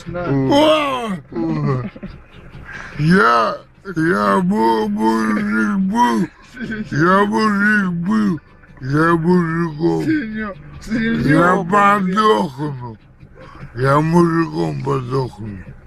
Да. Я мужик был, я мужиком. Я подохну. Я мужиком подохну.